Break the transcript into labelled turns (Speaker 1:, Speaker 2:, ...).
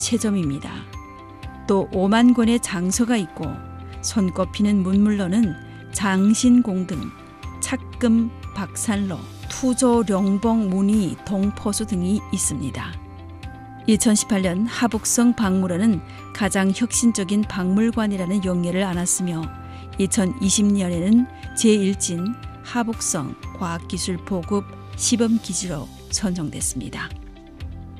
Speaker 1: 체점입니다. 또 5만 권의 장서가 있고 손꼽히는 문물로는 장신공등, 착금, 박산로, 투조룡봉 문의, 동포수 등이 있습니다. 2018년 하북성 박물원은 가장 혁신적인 박물관이라는 영예를 안았으며 2020년에는 제1진 하북성 과학기술 보급 시범기지로 선정됐습니다.